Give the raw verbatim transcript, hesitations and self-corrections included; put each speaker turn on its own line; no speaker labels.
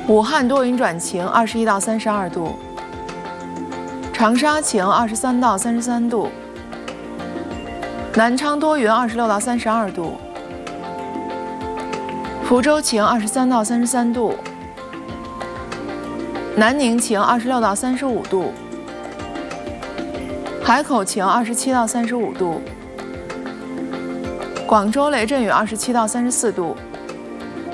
武汉多云转晴，二十一到三十二度；长沙晴，二十三到三十三度；南昌多云，二十六到三十二度；福州晴，二十三到三十三度；南宁晴，二十六到三十五度；海口晴，二十七到三十五度；广州雷阵雨，二十七到三十四度。